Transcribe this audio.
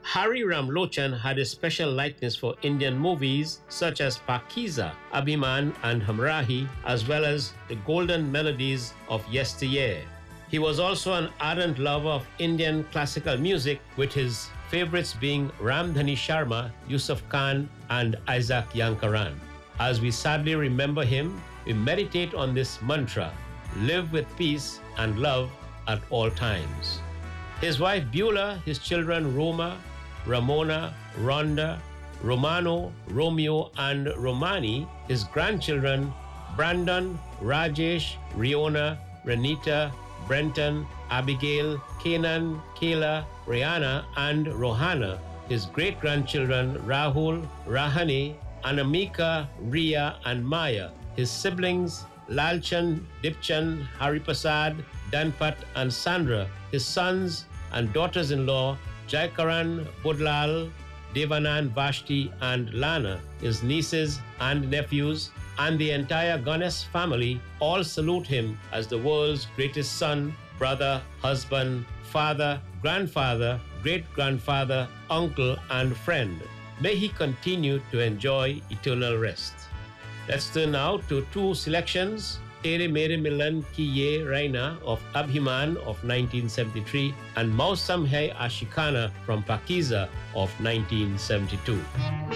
Hari Ramlochan had a special likeness for Indian movies such as Pakiza, Abhiman, and Hamrahi, as well as the golden melodies of yesteryear. He was also an ardent lover of Indian classical music, with his favorites being Ramdhani Sharma, Yusuf Khan, and Isaac Yankaran. As we sadly remember him, we meditate on this mantra: live with peace and love at all times. His wife Beulah, his children Roma, Ramona, Rhonda, Romano, Romeo, and Romani, his grandchildren Brandon, Rajesh, Riona, Renita, Brenton, Abigail, Kenan, Kayla, Rihanna, and Rohana, his great grandchildren Rahul, Rahani, Anamika, Ria, and Maya, his siblings Lalchan, Dipchan, Hariprasad, Danpat, and Sandra, his sons and daughters in law Jaikaran, Budlal, Devanand, Vashti, and Lana, his nieces and nephews, and the entire Ganesh family all salute him as the world's greatest son, brother, husband, father, grandfather, great-grandfather, uncle, and friend. May he continue to enjoy eternal rest. Let's turn now to two selections: Tere Mere Milan Ki Ye Raina of Abhiman of 1973 and Mausam Hai Ashikana from Pakiza of 1972.